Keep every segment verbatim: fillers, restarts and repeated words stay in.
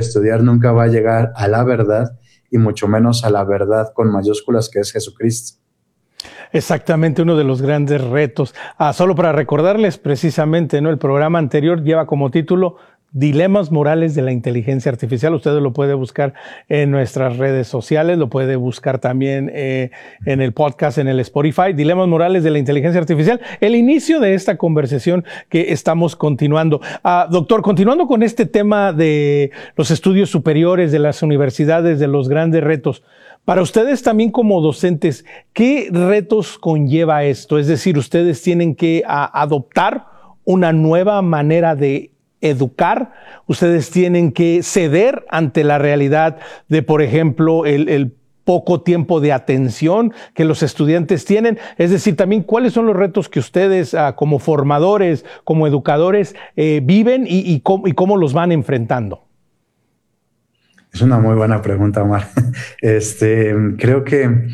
estudiar nunca va a llegar a la verdad y mucho menos a la verdad con mayúsculas que es Jesucristo. Exactamente, uno de los grandes retos. Ah, solo para recordarles precisamente, ¿no? El programa anterior lleva como título Dilemas morales de la inteligencia artificial. Ustedes lo puede buscar en nuestras redes sociales, lo puede buscar también eh, en el podcast, en el Spotify. Dilemas morales de la inteligencia artificial. El inicio de esta conversación que estamos continuando. Ah, doctor, continuando con este tema de los estudios superiores, de las universidades, de los grandes retos. Para ustedes también como docentes, ¿qué retos conlleva esto? Es decir, ustedes tienen que a, adoptar una nueva manera de educar, ustedes tienen que ceder ante la realidad de, por ejemplo, el, el poco tiempo de atención que los estudiantes tienen. Es decir, también cuáles son los retos que ustedes uh, como formadores, como educadores, eh, viven y, y, cómo, y cómo los van enfrentando. Es una muy buena pregunta, Omar. Este, creo que,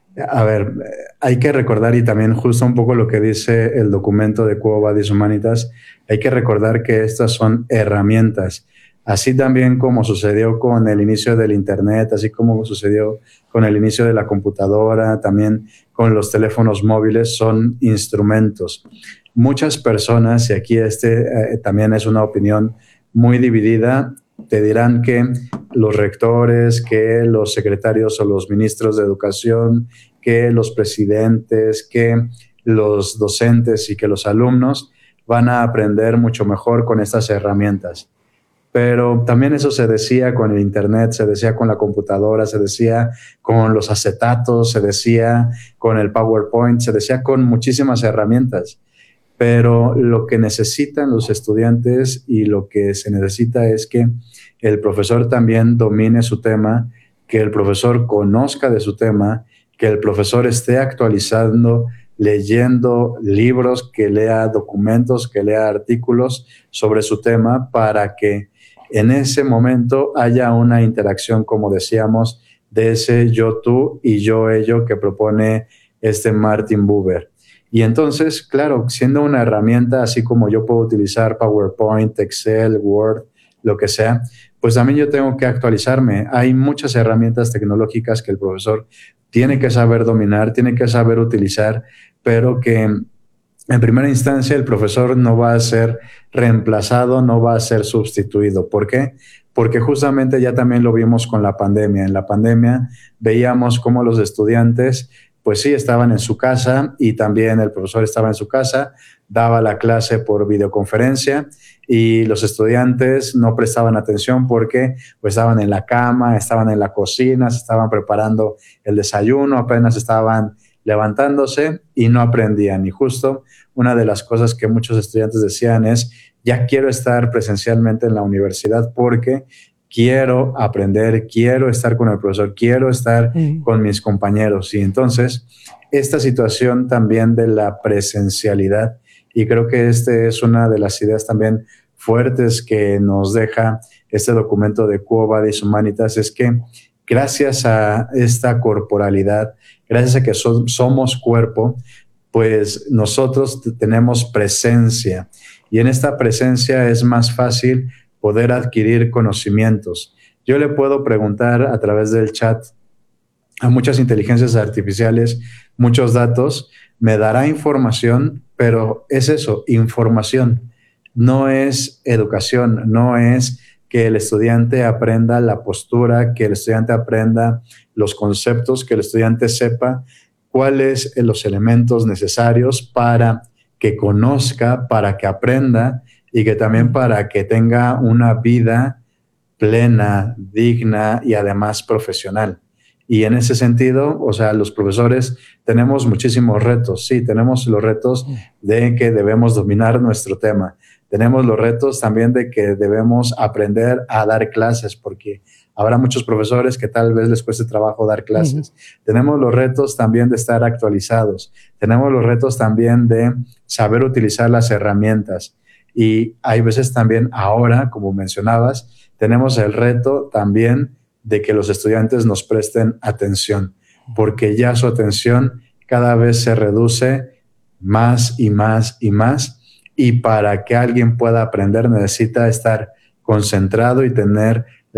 a ver, hay que recordar, y también justo un poco lo que dice el documento de Quo Vadis Humanitas, hay que recordar que estas son herramientas. Así también como sucedió con el inicio del Internet, así como sucedió con el inicio de la computadora, también con los teléfonos móviles, son instrumentos. Muchas personas, y aquí este eh, también es una opinión muy dividida, te dirán que los rectores, que los secretarios o los ministros de educación, que los presidentes, que los docentes y que los alumnos van a aprender mucho mejor con estas herramientas. Pero también eso se decía con el Internet, se decía con la computadora, se decía con los acetatos, se decía con el PowerPoint, se decía con muchísimas herramientas. Pero lo que necesitan los estudiantes y lo que se necesita es que el profesor también domine su tema, que el profesor conozca de su tema, que el profesor esté actualizando, leyendo libros, que lea documentos, que lea artículos sobre su tema para que en ese momento haya una interacción, como decíamos, de ese yo-tú y yo-ello que propone este Martin Buber. Y entonces, claro, siendo una herramienta, así como yo puedo utilizar PowerPoint, Excel, Word, lo que sea, pues también yo tengo que actualizarme. Hay muchas herramientas tecnológicas que el profesor tiene que saber dominar, tiene que saber utilizar, pero que en primera instancia el profesor no va a ser reemplazado, no va a ser sustituido. ¿Por qué? Porque justamente ya también lo vimos con la pandemia. En la pandemia veíamos cómo los estudiantes pues sí, estaban en su casa y también el profesor estaba en su casa, daba la clase por videoconferencia y los estudiantes no prestaban atención porque pues, estaban en la cama, estaban en la cocina, se estaban preparando el desayuno, apenas estaban levantándose y no aprendían. Y justo una de las cosas que muchos estudiantes decían es, ya quiero estar presencialmente en la universidad porque quiero aprender, quiero estar con el profesor, quiero estar mm. con mis compañeros. Y entonces, esta situación también de la presencialidad, y creo que esta es una de las ideas también fuertes que nos deja este documento de Quo Vadis Humanitas, es que gracias a esta corporalidad, gracias a que so- somos cuerpo, pues nosotros t- tenemos presencia. Y en esta presencia es más fácil poder adquirir conocimientos. Yo le puedo preguntar a través del chat a muchas inteligencias artificiales, muchos datos, me dará información, pero es eso, información. No es educación, no es que el estudiante aprenda la postura, que el estudiante aprenda los conceptos, que el estudiante sepa cuáles son los elementos necesarios para que conozca, para que aprenda, y que también para que tenga una vida plena, digna y además profesional. Y en ese sentido, o sea, los profesores tenemos muchísimos retos. Sí, tenemos los retos de que debemos dominar nuestro tema. Tenemos los retos también de que debemos aprender a dar clases, porque habrá muchos profesores que tal vez les cueste trabajo dar clases. Uh-huh. Tenemos los retos también de estar actualizados. Tenemos los retos también de saber utilizar las herramientas. Y hay veces también ahora, como mencionabas, tenemos el reto también de que los estudiantes nos presten atención, porque ya su atención cada vez se reduce más y más y más, y para que alguien pueda aprender necesita estar concentrado y tener